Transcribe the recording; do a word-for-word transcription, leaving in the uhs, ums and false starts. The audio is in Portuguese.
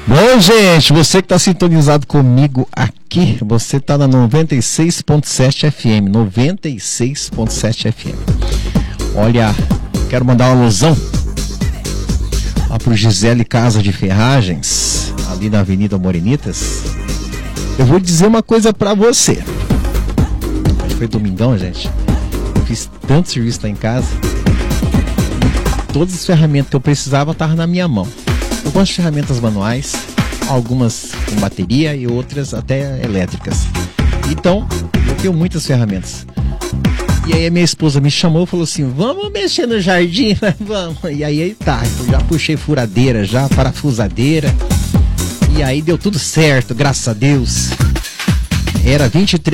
Bom, gente, você que está sintonizado comigo aqui, você está na noventa e seis ponto sete F M, noventa e seis ponto sete F M. Olha, quero mandar uma alusão lá pro Gisele Casa de Ferragens, ali na Avenida Morenitas. Eu vou dizer uma coisa pra você. Acho que foi domingão, gente. Eu fiz tanto serviço lá em casa. Todas as ferramentas que eu precisava estavam na minha mão. Eu gosto de ferramentas manuais, algumas com bateria e outras até elétricas. Então, eu tenho muitas ferramentas. E aí a minha esposa me chamou e falou assim, vamos mexer no jardim? Vamos. E aí tá, eu já puxei furadeira, já parafusadeira. E aí deu tudo certo, graças a Deus. Era vinte e três